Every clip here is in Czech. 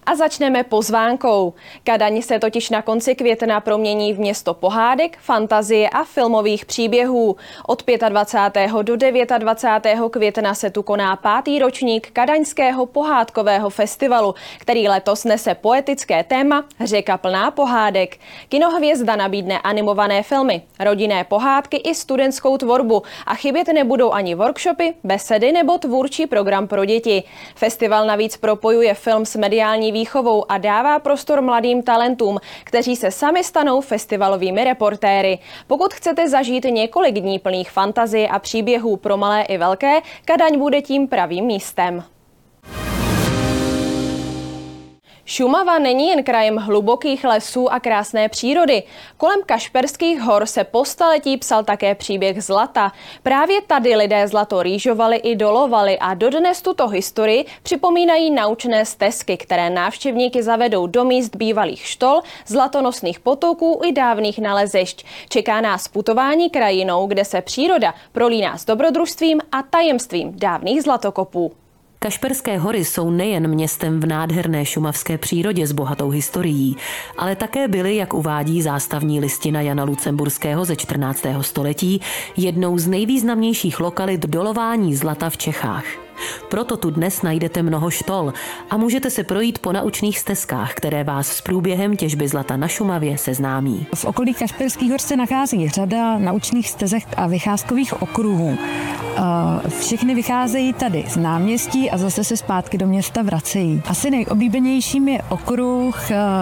A začneme pozvánkou. Kadaň se totiž na konci května promění v město pohádek, fantazie a filmových příběhů. Od 25. do 29. května se tu koná 5. ročník Kadaňského pohádkového festivalu, který letos nese poetické téma Řeka plná pohádek. Kinohvězda nabídne animované filmy, rodinné pohádky i studentskou tvorbu a chybět nebudou ani workshopy, besedy nebo tvůrčí program pro děti. Festival navíc propojuje film s mediální výchovou a dává prostor mladým talentům, kteří se sami stanou festivalovými reportéry. Pokud chcete zažít několik dní plných fantazie a příběhů pro malé i velké, Kadaň bude tím pravým místem. Šumava není jen krajem hlubokých lesů a krásné přírody. Kolem Kašperských hor se po staletí psal také příběh zlata. Právě tady lidé zlato rýžovali i dolovali a dodnes tuto historii připomínají naučné stezky, které návštěvníky zavedou do míst bývalých štol, zlatonosných potoků i dávných nalezišť. Čeká nás putování krajinou, kde se příroda prolíná s dobrodružstvím a tajemstvím dávných zlatokopů. Kašperské hory jsou nejen městem v nádherné šumavské přírodě s bohatou historií, ale také byly, jak uvádí zástavní listina Jana Lucemburského ze 14. století, jednou z nejvýznamnějších lokalit dolování zlata v Čechách. Proto tu dnes najdete mnoho štol a můžete se projít po naučných stezkách, které vás s průběhem těžby zlata na Šumavě seznámí. V okolí Kašperských hor se nachází řada naučných stezek a vycházkových okruhů. Všechny vycházejí tady z náměstí a zase se zpátky do města vracejí. Asi nejoblíbenějším je okruh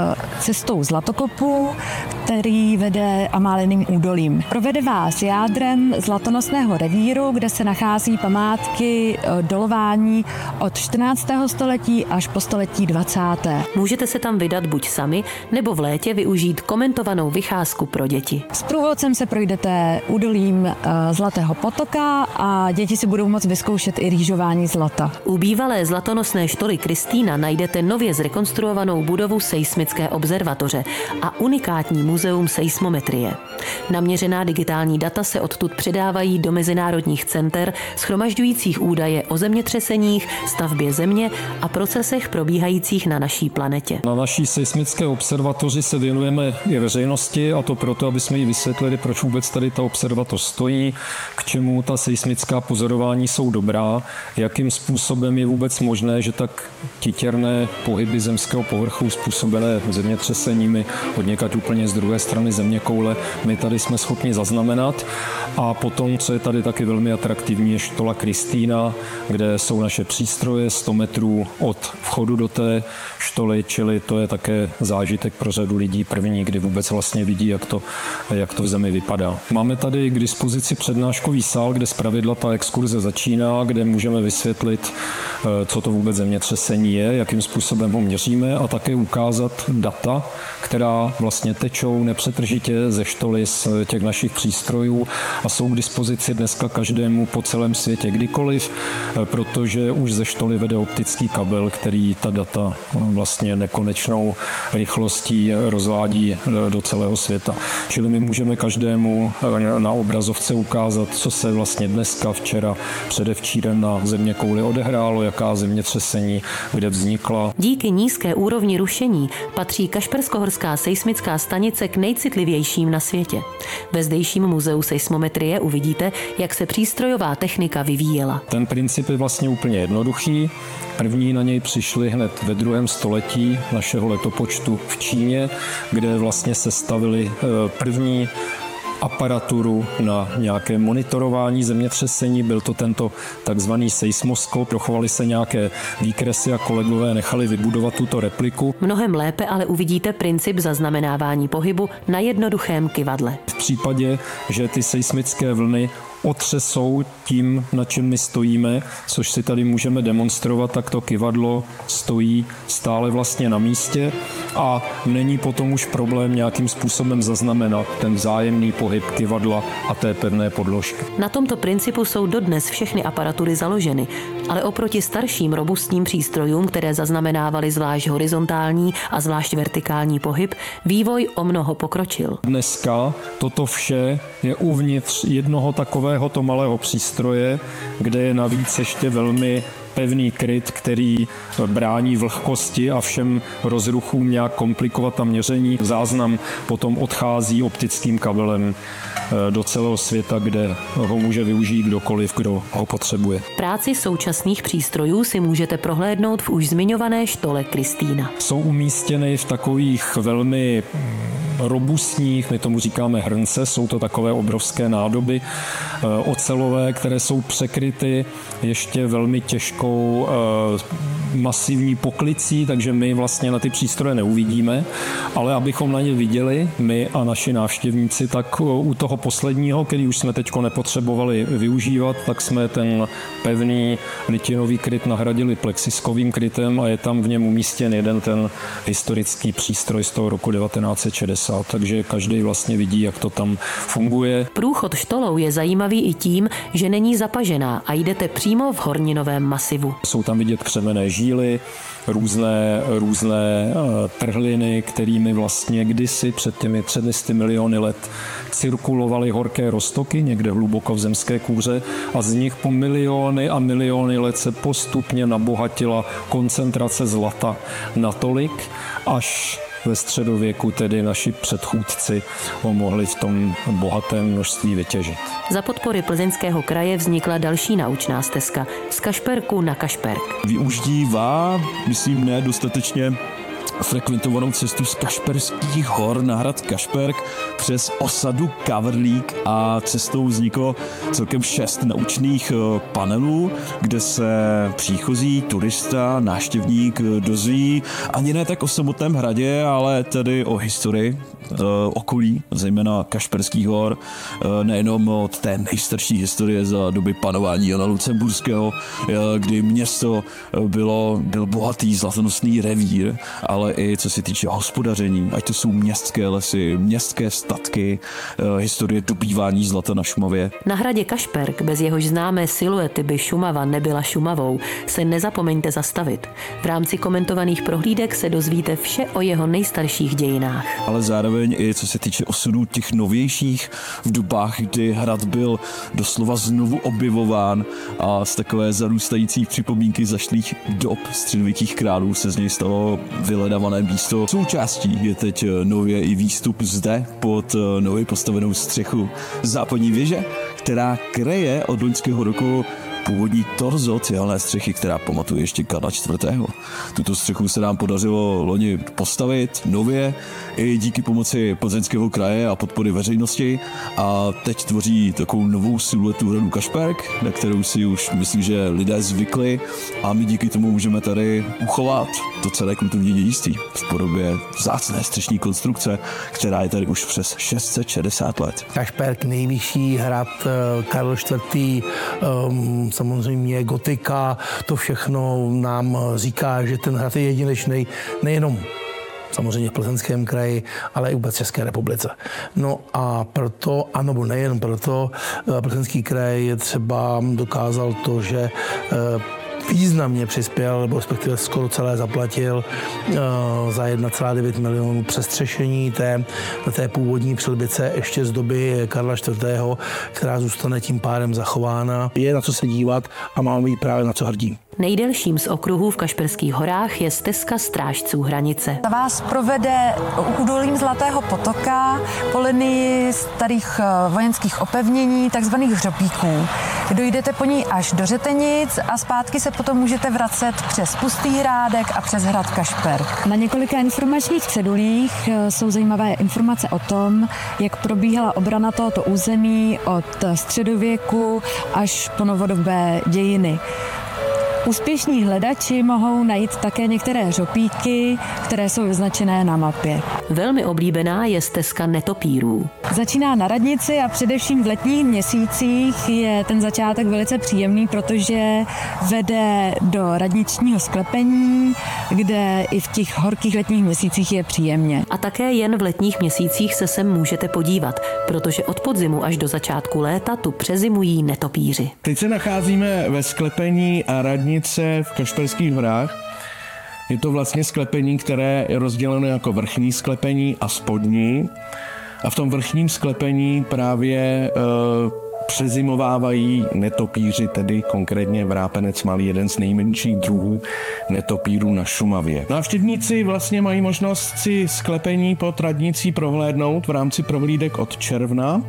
cestou Zlatokopu, který vede Amáliným údolím. Provede vás jádrem zlatonosného revíru, kde se nachází památky dolování od 14. století až po století 20. Můžete se tam vydat buď sami, nebo v létě využít komentovanou vycházku pro děti. S průvodcem se projdete údolím Zlatého potoka a děti si budou moct vyzkoušet i rýžování zlata. U bývalé zlatonosné štoly Kristýna najdete nově zrekonstruovanou budovu seismické observatoře a unikátní muzeum seismometrie. Naměřená digitální data se odtud předávají do mezinárodních center shromažďujících údaje o zemětřeseních, stavbě země a procesech probíhajících na naší planetě. Na naší seismické observatoři se věnujeme i veřejnosti, a to proto, aby jsme jí vysvětlili, proč vůbec tady ta observatoř stojí, k čemu ta seismická pozorování jsou dobrá, jakým způsobem je vůbec možné, že tak titěrné pohyby zemského povrchu způsobené zemětřeseními odněkud úplně z druhé strany zeměkoule my tady jsme schopni zaznamenat. A potom, co je tady taky velmi atraktivní, je štola Kristýna, kde jsou naše přístroje 100 metrů od vchodu do té štoly, čili to je také zážitek pro řadu lidí první, kdy vůbec vlastně vidí, jak to v zemi vypadá. Máme tady k dispozici přednáškový sál, kde zpravidla ta exkurze začíná, kde můžeme vysvětlit, co to vůbec zemětřesení je, jakým způsobem ho měříme a také ukázat data, která vlastně tečou nepřetržitě ze štoly z těch našich přístrojů a jsou k dispozici dneska každému po celém světě kdykoliv, protože už ze štoly vede optický kabel, který ta data vlastně nekonečnou rychlostí rozvádí do celého světa. Čili my můžeme každému na obrazovce ukázat, co se vlastně dneska, včera, předevčírem na zeměkouli odehrálo, jaká zemětřesení, kde vznikla. Díky nízké úrovni rušení patří Kašperskohorská seismická stanice k nejcitlivějším na světě. Ve zdejším muzeu seismometrie uvidíte, jak se přístrojová technika vyvíjela. Ten princip je vlastně úplně jednoduchý. První na něj přišli hned ve 2. století našeho letopočtu v Číně, kde vlastně sestavili první aparaturu na nějaké monitorování zemětřesení. Byl to tento takzvaný seismoskop. Dochovaly se nějaké výkresy a kolegové nechali vybudovat tuto repliku. Mnohem lépe ale uvidíte princip zaznamenávání pohybu na jednoduchém kyvadle. V případě, že ty seismické vlny otřesou tím, na čem my stojíme, což si tady můžeme demonstrovat, tak to kyvadlo stojí stále vlastně na místě a není potom už problém nějakým způsobem zaznamenat ten vzájemný pohyb kyvadla a té pevné podložky. Na tomto principu jsou dodnes všechny aparatury založeny, ale oproti starším robustním přístrojům, které zaznamenávaly zvlášť horizontální a zvlášť vertikální pohyb, vývoj o mnoho pokročil. Dneska toto vše je uvnitř jednoho takovéhoto malého přístroje, kde je navíc ještě velmi pevný kryt, který brání vlhkosti a všem rozruchům nějak komplikovat ta měření. Záznam potom odchází optickým kabelem do celého světa, kde ho může využít kdokoliv, kdo ho potřebuje. Práci současných přístrojů si můžete prohlédnout v už zmiňované štole Kristýna. Jsou umístěny v takových velmi robustních, my tomu říkáme hrnce, jsou to takové obrovské nádoby ocelové, které jsou překryty ještě velmi těžkou masivní poklicí, takže my vlastně na ty přístroje neuvidíme, ale abychom na ně viděli, my a naši návštěvníci, tak u toho posledního, který už jsme teďko nepotřebovali využívat, tak jsme ten pevný litinový kryt nahradili plexiskovým krytem a je tam v něm umístěn jeden ten historický přístroj z toho roku 1960, takže každý vlastně vidí, jak to tam funguje. Průchod štolou je zajímavý i tím, že není zapažená a jdete přímo v horninovém masivu. Jsou tam vidět křemenné žíly, různé trhliny, kterými vlastně kdysi před těmi 300 miliony let cirkulovaly horké roztoky někde hluboko v zemské kůře a z nich po miliony a miliony let se postupně nabohatila koncentrace zlata natolik, až ve středověku tedy naši předchůdci ho mohli v tom bohatém množství vytěžit. Za podpory Plzeňského kraje vznikla další naučná stezka z Kašperku na Kašperk. Využívá, myslím, ne dostatečně frekventovanou cestu z Kašperských hor na hrad Kašperk přes osadu Kavrlík a cestou vzniklo celkem 6 naučných panelů, kde se příchozí, turista, návštěvník dozví ani ne tak o samotném hradě, ale tedy o historii okolí, zejména Kašperských hor, nejenom od té nejstarší historie za doby panování Jana Lucemburského, kdy město byl bohatý zlatonosný revír, ale i co se týče hospodaření, ať to jsou městské lesy, městské statky, historie dobývání zlata na Šumavě. Na hradě Kašperk, bez jehož známé siluety by Šumava nebyla Šumavou, se nezapomeňte zastavit. V rámci komentovaných prohlídek se dozvíte vše o jeho nejstarších dějinách. Ale zároveň i co se týče osudů těch novějších v dobách, kdy hrad byl doslova znovu objevován a z takové zarůstající připomínky zašlých dob středověkých králů se z něj stalo vyhledávané místo. Součástí je teď nově i výstup zde pod nově postavenou střechu západní věže, která kryje od loňského roku původní torzo cihelné střechy, která pamatuje ještě Karla IV. Tuto střechu se nám podařilo loni postavit nově i díky pomoci Plzeňského kraje a podpory veřejnosti a teď tvoří takovou novou siluetu hradu Kašperk, na kterou si už myslím, že lidé zvykli a my díky tomu můžeme tady uchovat to celé kulturní dědictví v podobě vzácné střešní konstrukce, která je tady už přes 660 let. Kašperk, nejvyšší hrad Karel IV., samozřejmě gotika, to všechno nám říká, že ten hrad je jedinečný nejenom samozřejmě v Plzeňském kraji, ale i vůbec České republice. No a proto, anebo nejen proto, Plzeňský kraj třeba dokázal to, že významně přispěl, nebo respektive skoro celé zaplatil za 1,9 milionů přestřešení té původní přilbice ještě z doby Karla IV., která zůstane tím pádem zachována. Je na co se dívat a máme být právě na co hrdí. Nejdelším z okruhů v Kašperských horách je stezka strážců hranice. Ta vás provede údolím Zlatého potoka po linii starých vojenských opevnění, takzvaných hřopíků. Dojdete po ní až do Řetenic a zpátky se potom můžete vracet přes Pustý Hrádek a přes hrad Kašperk. Na několika informačních cedulích jsou zajímavé informace o tom, jak probíhala obrana tohoto území od středověku až po novodobé dějiny. Úspěšní hledači mohou najít také některé hřopíky, které jsou vyznačené na mapě. Velmi oblíbená je stezka netopírů. Začíná na radnici a především v letních měsících je ten začátek velice příjemný, protože vede do radničního sklepení, kde i v těch horkých letních měsících je příjemně. A také jen v letních měsících se sem můžete podívat, protože od podzimu až do začátku léta tu přezimují netopíři. Teď se nacházíme ve sklepení a radnice v Kašperských horách. Je to vlastně sklepení, které je rozděleno jako vrchní sklepení a spodní. A v tom vrchním sklepení právě přezimovávají netopíři, tedy konkrétně vrápenec malý, jeden z nejmenších druhů netopírů na Šumavě. Návštěvníci vlastně mají možnost si sklepení pod radnicí prohlédnout v rámci prohlídek od června.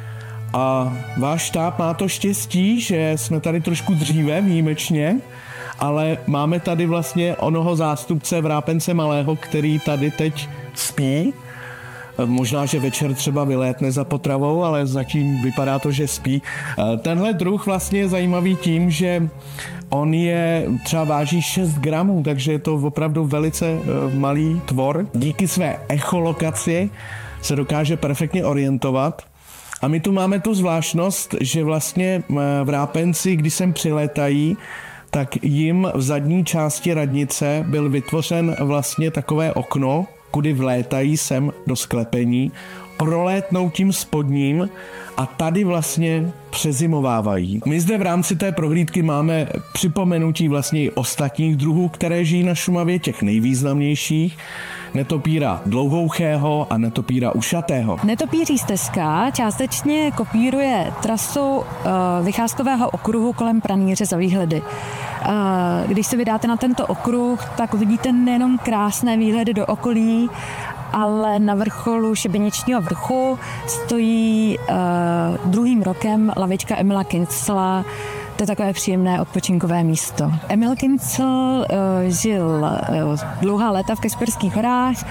A váš štáb má to štěstí, že jsme tady trošku dříve výjimečně, ale máme tady vlastně onoho zástupce vrápence malého, který tady teď spí. Možná, že večer třeba vylétne za potravou, ale zatím vypadá to, že spí. Tenhle druh vlastně je zajímavý tím, že on je třeba váží 6 gramů, takže je to opravdu velice malý tvor. Díky své echolokaci se dokáže perfektně orientovat. A my tu máme tu zvláštnost, že vlastně vrápenci, když sem přilétají, tak jim v zadní části radnice byl vytvořen vlastně takové okno, kudy vlétají sem do sklepení, prolétnou tím spodním a tady vlastně přezimovávají. My zde v rámci té prohlídky máme připomenutí vlastně i ostatních druhů, které žijí na Šumavě, těch nejvýznamnějších. Netopíra dlouhouchého a netopíra ušatého. Netopíří stezka částečně kopíruje trasu vycházkového okruhu kolem Pranýře za výhledy. Když se vydáte na tento okruh, tak uvidíte nejenom krásné výhledy do okolí, ale na vrcholu Šibeničního vrchu stojí druhým rokem lavička Emila Kincla. To je takové příjemné odpočinkové místo. Emil Kincl žil dlouhá léta v Kašperských horách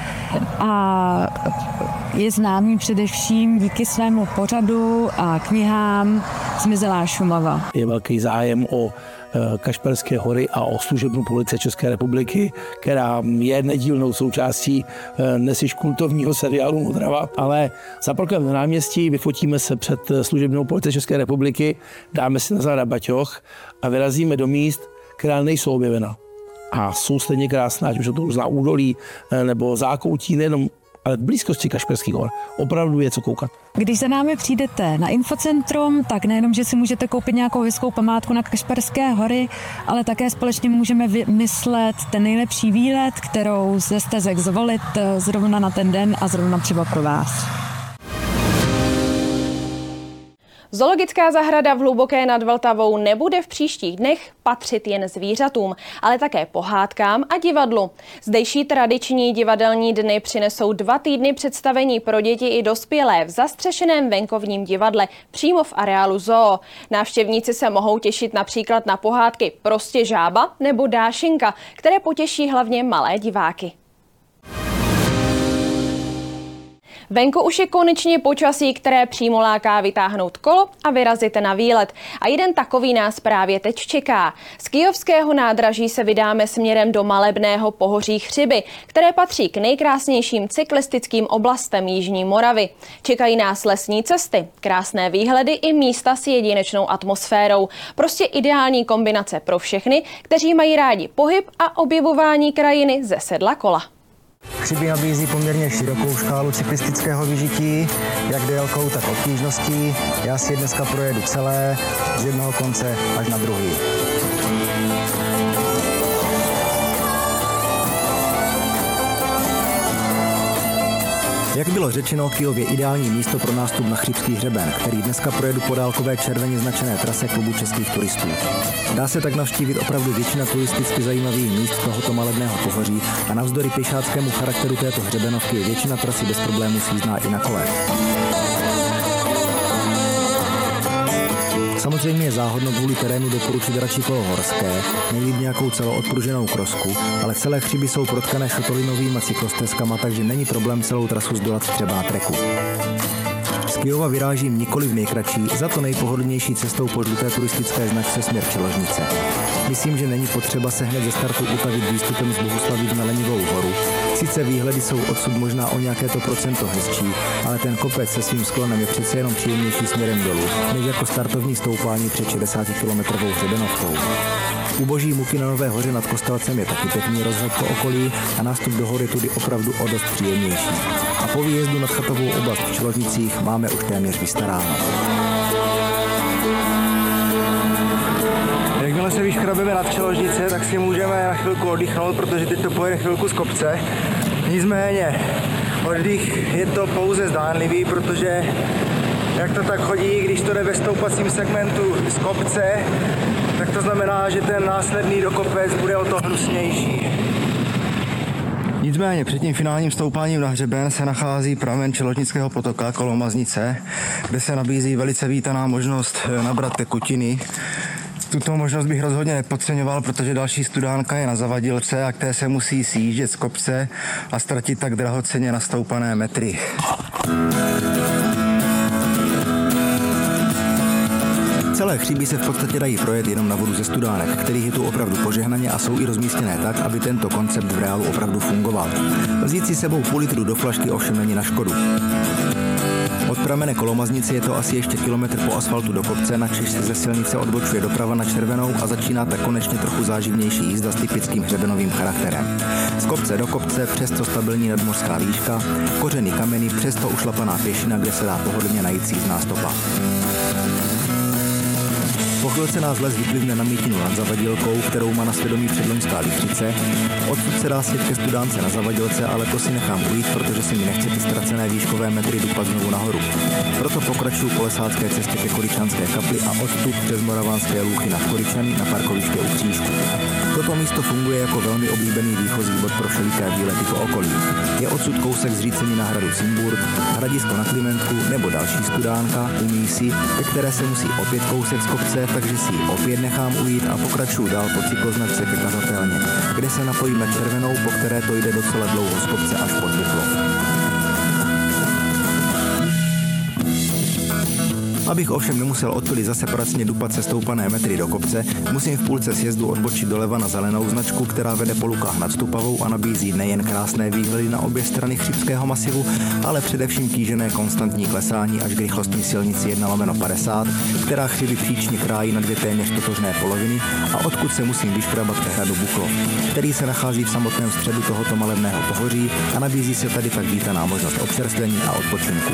a je známý především díky svému pořadu a knihám Zmizelá Šumava. Je velký zájem o Kašperské hory a o služebnu policie České republiky, která je nedílnou součástí dnes již kultovního seriálu Modrava. Ale za parkem na náměstí vyfotíme se před služebnou policie České republiky, dáme si na baťoch a vyrazíme do míst, která nejsou objevena. A jsou stejně krásná, ať už to různá údolí nebo zákoutí, nejenom ale v blízkosti Kašperských hor opravdu je co koukat. Když za námi přijdete na infocentrum, tak nejenom, že si můžete koupit nějakou hezkou památku na Kašperské hory, ale také společně můžeme vymyslet ten nejlepší výlet, kterou ze stezek zvolit zrovna na ten den a zrovna třeba pro vás. Zoologická zahrada v Hluboké nad Vltavou nebude v příštích dnech patřit jen zvířatům, ale také pohádkám a divadlu. Zdejší tradiční divadelní dny přinesou 2 týdny představení pro děti i dospělé v zastřešeném venkovním divadle přímo v areálu zoo. Návštěvníci se mohou těšit například na pohádky Prostě žába nebo Dášinka, které potěší hlavně malé diváky. Venku už je konečně počasí, které přímo láká vytáhnout kolo a vyrazit na výlet. A jeden takový nás právě teď čeká. Z Kyjovského nádraží se vydáme směrem do malebného pohoří Chřiby, které patří k nejkrásnějším cyklistickým oblastem Jižní Moravy. Čekají nás lesní cesty, krásné výhledy i místa s jedinečnou atmosférou. Prostě ideální kombinace pro všechny, kteří mají rádi pohyb a objevování krajiny ze sedla kola. Chřiby nabízí poměrně širokou škálu cyklistického vyžití, jak délkou, tak obtížností. Já si je dneska projedu celé, z jednoho konce až na druhý. Jak bylo řečeno, Kyjov je ideální místo pro nástup na Chřibský hřeben, který dneska projedu po dálkové červeně značené trase klubu českých turistů. Dá se tak navštívit opravdu většina turisticky zajímavých míst tohoto malebného pohoří a navzdory pěšáckému charakteru této hřebenovky je většina trasy bez problémů sjízdná i na kole. Samozřejmě je záhodno kvůli terénu doporučit radši kolo horské, nejlíp nějakou celoodpruženou krosku, ale celé Chřiby jsou protkané šotolinovými cyklostezkama, takže není problém celou trasu zdolat třeba treku. Z Kyjova vyrážím nikoliv nejkratší, za to nejpohodlnější cestou po žluté turistické značce směr Čeložnice. Myslím, že není potřeba se hned ze startu utavit výstupem z Bohuslavic na Lenivou horu. Sice výhledy jsou odsud možná o nějaké to procento hezčí, ale ten kopec se svým sklonem je přece jenom příjemnější směrem dolů, než jako startovní stoupání před 60-kilometrovou hřebenovkou. U Boží Muky na Nové hoře nad Kostelcem je taky pěkný rozhled po okolí a nástup do hory tudy opravdu o dost příjemnější. A po výjezdu nad chatovou oblast v Čeložnicích máme už téměř vystaráno. Jakmile se vyškrabeme nad Čeložnice, tak si můžeme na chvilku oddychnout, protože teď to pojede chvilku z kopce. Nicméně oddych je to pouze zdánlivý, protože jak to tak chodí, když to jde ve stoupacím segmentu z kopce, tak to znamená, že ten následný dokopec bude o to hnusnější. Nicméně před tím finálním stoupáním na hřeben se nachází pramen Čelotnického potoka Kolomaznice, kde se nabízí velice vítaná možnost nabrat tekutiny. Tuto možnost bych rozhodně nepodceňoval, protože další studánka je na Zavadilce a které se musí sjíždět z kopce a ztratit tak drahocenně nastoupané metry. Celé Chříby se v podstatě dají projet jenom na vodu ze studánek, kterých je tu opravdu požehnaně a jsou i rozmístěné tak, aby tento koncept v reálu opravdu fungoval. Vzít si sebou půl litru do flašky ovšem není na škodu. Od pramene Kolomaznice je to asi ještě kilometr po asfaltu do kopce, načež se ze silnice odbočuje doprava na Červenou a začíná tak konečně trochu záživnější jízda s typickým hřebenovým charakterem. Z kopce do kopce, přesto stabilní nadmořská výška, kořeny kameny, přesto ušlapaná pěšina, kde se dá pohodlně najít sízná stopa. Po chvilce nás les vyplivne na mítinu nad Zavadilkou, kterou má na svědomí předloňská Vítřice. Odsud se dá sjet ke studánce na Zavadilce, ale to si nechám ujít, protože si mi nechce ty ztracené výškové metry dupat znovu nahoru. Proto pokračuju po lesácké cestě ke Koričanské kapli a odtud přes Moravánské Lůchy nad Koričany na parkoviště u Křížku. Toto místo funguje jako velmi oblíbený výchozí bod pro všeliké výlety po okolí. Je odsud kousek zřícení na hradu Cimburg, hradisko na Klimentku nebo další studánka u Mísy, ke které se musí opět kousek z kopce, takže si ji opět nechám ujít a pokračuju dál po cykloznačce ke Kazatelně, kde se napojím na Červenou, po které to jde docela dlouho z kopce až pod Buchlov. Abych ovšem nemusel odpily zase pracně dupat se stoupané metry do kopce, musím v půlce sjezdu odbočit doleva na zelenou značku, která vede po lukách nad Stupavou a nabízí nejen krásné výhledy na obě strany Chřibského masivu, ale především kýžené konstantní klesání až k rychlostní silnici 1/50, která Chřiby příčně krájí na dvě téměř totožné poloviny a odkud se musím vyškrabat ke hradu Buchlov, který se nachází v samotném středu tohoto malebného pohoří a nabízí se tady tak vítaná možnost občerstvení a odpočinku.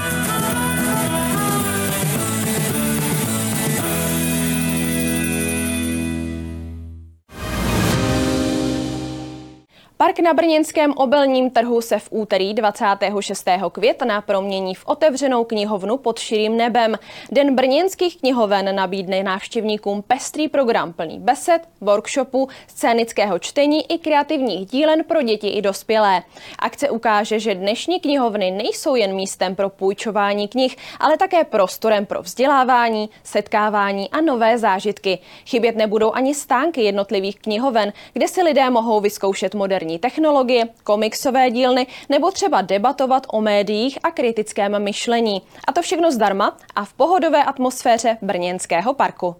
Park na brněnském Obelním trhu se v úterý 26. května promění v otevřenou knihovnu pod širým nebem. Den brněnských knihoven nabídne návštěvníkům pestrý program plný besed, workshopů, scénického čtení i kreativních dílen pro děti i dospělé. Akce ukáže, že dnešní knihovny nejsou jen místem pro půjčování knih, ale také prostorem pro vzdělávání, setkávání a nové zážitky. Chybět nebudou ani stánky jednotlivých knihoven, kde si lidé mohou vyzkoušet moderní technologie, komiksové dílny nebo třeba debatovat o médiích a kritickém myšlení. A to všechno zdarma a v pohodové atmosféře brněnského parku.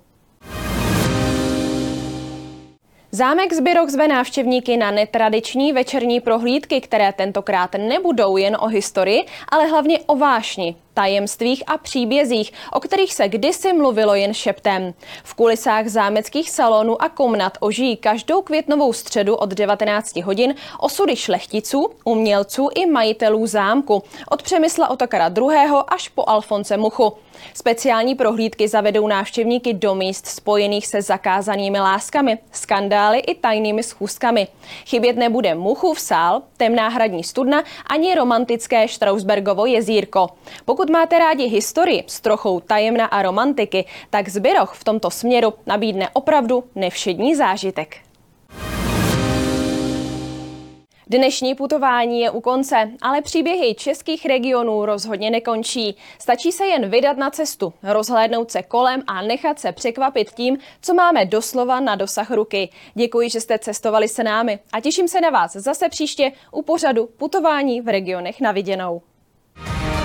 Zámek Zbiroch zve návštěvníky na netradiční večerní prohlídky, které tentokrát nebudou jen o historii, ale hlavně o vášni, tajemstvích a příbězích, o kterých se kdysi mluvilo jen šeptem. V kulisách zámeckých salonů a komnat ožijí každou květnovou středu od 19 hodin osudy šlechticů, umělců i majitelů zámku, od Přemysla Otakara II. Až po Alfonse Muchu. Speciální prohlídky zavedou návštěvníky do míst spojených se zakázanými láskami, skandály i tajnými schůzkami. Chybět nebude Muchův sál, temná hradní studna ani romantické Strausbergovo jezírko. Pokud máte rádi historii s trochou tajemna a romantiky, tak Zbiroch v tomto směru nabídne opravdu nevšední zážitek. Dnešní putování je u konce, ale příběhy českých regionů rozhodně nekončí. Stačí se jen vydat na cestu, rozhlédnout se kolem a nechat se překvapit tím, co máme doslova na dosah ruky. Děkuji, že jste cestovali se námi a těším se na vás zase příště u pořadu Putování v regionech na viděnou.